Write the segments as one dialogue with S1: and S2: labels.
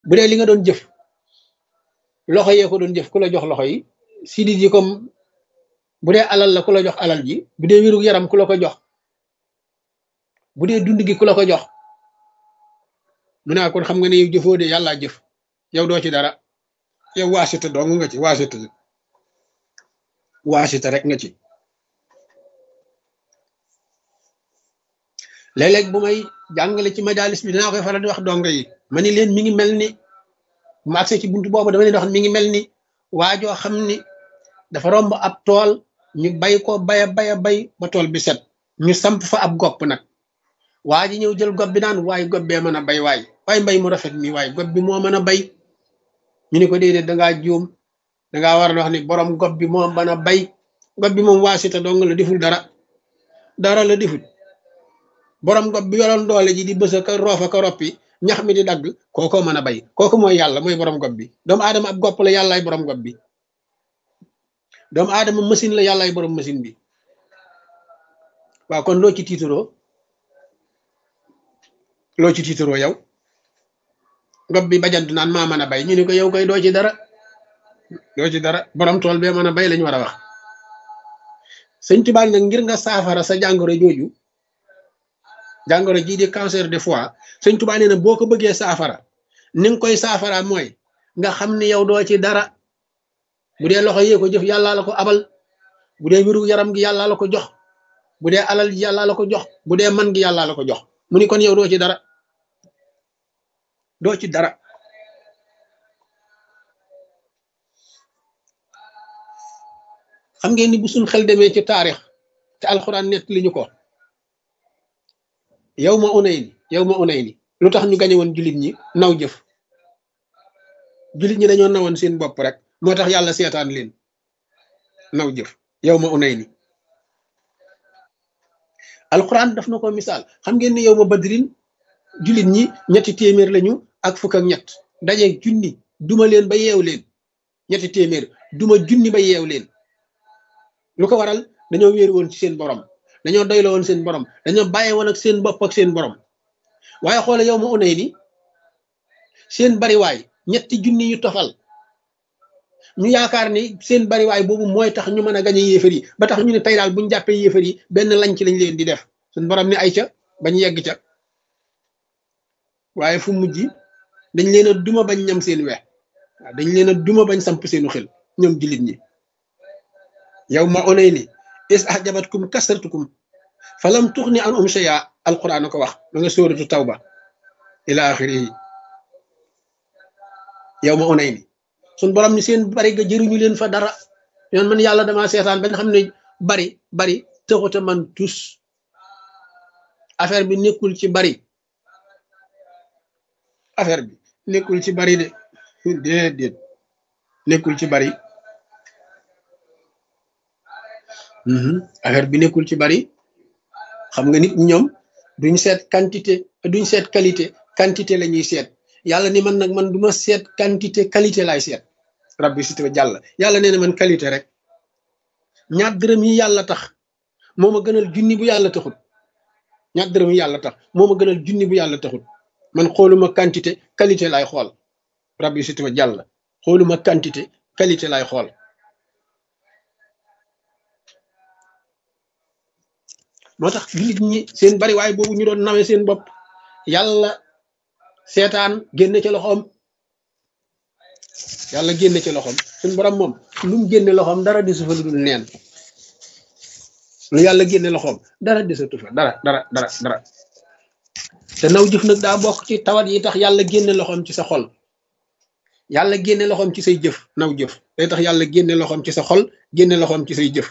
S1: bu dee li nga doon jëf loxo yee ko doon jëf ku la jox loxo yi sidit yi comme bu dee alal la ku la jox alal ji bu dee wéru yaram ku la ko jox bu dee dund gi ku la ko jox mu ne kon xam nga ne yow jëfoo de yàllaa jëf yow doo ci dara yow waasita dong nga ci waasita rek nga ci léeg-léeg bu may jàngale ci majalis bi dinaa koy faral di wax donga yi ma ni leen mi ngi mel ni ma accès ci buntu boobu dama leen wax mi ngi mel ni waajoo xam ni dafa romb ab tool ñu bay ko bay ba tool bi set ñu samp fa ab gopp nag waa ji ñëw jël gopp bi naan waaye gopp bee mën a bay waaye mbay mu rafet mi waaye gopp bi moo mën a bay ñu ni ko déedéet dangaa juum dangaa war a wax ni borom gopp bi moo mën a bay gopp bi moom waasita dong la deful dara la deful borom gopp bi yoroon doole ji di bës ka roofa ka roppi ñax mi di dagg kooko mën a bay kooku mooy yàlla mooy borom gopp bi doomu aadama ab gopp la yàllaay borom gopp bi doomu aadama machine la yàllaay borom machine bi waaw kon loo ci tiituroo yow gopp bi bajant naan maa mën a bay ñu ni ko yow koy doo ci dara borom tool bee mën a bay lañu war a wax sëñ Tuubaa nag ngir nga saafara sa jàngoro jooju jàngoro jii di cancer de foie sëñ Tuubaa nee na boo ko bëggee saafara ni nga koy saafara mooy nga xam ni yow doo ci dara bu dee loxo yee ko jëf yàllaa la ko abal bu dee wéru yaram gi yàllaa la ko jox bu dee alal ji yàllaa la ko jox bu dee man gi yàllaa la ko jox mu ni kon yow doo ci dara xam ngeen ni bu suñ xel demee ci taarix te alxuraan nett li ñu ko yow ma unay ni lu tax ñu gañe woon jullit ñi naw jëf jullit ñi dañoo nawoon seen bopp rek moo tax yàlla seetaan leen naw jëf yow ma unay ni alxuraan daf na ko misaal xam ngeen ni yow ma badrin jullit ñi ñetti téeméer lañu ak fukk ak ñett dajeeg junni duma leen ba yeew leen ñetti téeméer duma junni ba yeew leen lu ko waral dañoo wéeru woon ci seen borom dañoo doylo woon seen borom dañoo bàyyi woon ak seen bopp ak seen borom waaye xoole yow ma unay ni seen bariwaay ñetti junni yu tofal ñu yaakaar ni seen bariwaay boobu mooy tax ñu mën a gañe yéefar yi ba tax ñu ne tey daal buñu jàppee yéefar yi benn lañ ci lañ leen di def suñ borom ni ay ca bañ yegg ca waaye fu mujj dañ leen a duma bañ ñam seen wex waaw dañ leen a duma bañ samp seenu xel ñoom jullit ñi yow ma unay ni is ahjabatkum kasratukum falam tuxni an shay'a alquran ko wax ma nga sóoratu tawba ila axirihi yow ma unay ni suñ borom ni seen bari ga jëriñu leen fa dara yoon man yàlla dama seetaan ba nga xam ne bari tëxuta man tus affaire bi nekkul ci bari affaire bi nekkul ci bari de déedéet nekkul ci bari affaire bi nekkul ci bari xam nga nit ñoom duñ seet quantité duñ seet qualité quantité la ñuy seet yàlla ni man nag man du ma seet quantité qualité laay seet rabbi si jàll yàlla nee na man qualité rek ñaar dërëm yi yàlla tax moo ma gënal junni bu yàlla taxut ñaar dërëm yi yàlla tax moo ma gënal junni bu yàlla taxut man xooluma quantité qualité laay xool rabbi si jàll xooluma quantité qualité laay xool moo tax jullit ñi seen bari waaye boobu ñu doon nawee seen bopp yàlla seetaan génne ca loxoom suñ borom moom lu mu génne loxoom dara desu fa lu dul neen lu yàlla génne loxoom dara desatu fa dara te naw jëf nag daa bokk ci tawat yi tax yàlla génne loxoom ci sa xol yàlla génne loxoom ci say jëf naw jëf day tax yàlla génne loxoom ci sa xol génne loxoom ci say jëf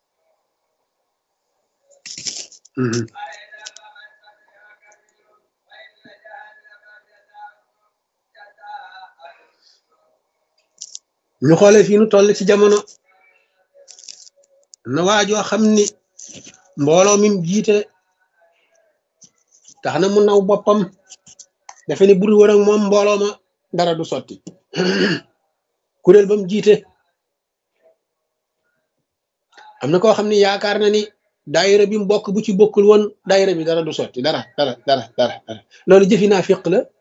S1: ñu xoolee fii nu toll ci jamono na waajoo xam ni mbooloo mi jiite tax na mu naw boppam dafa ni buru wër ak moom mbooloo ma dara du sotti kuréel ba mu jiite am na koo xam ni yaakaar na ni daayira bi mu bokk bu ci bokkul woon daayira bi dara du sotti dara loolu jëfi naa fiq la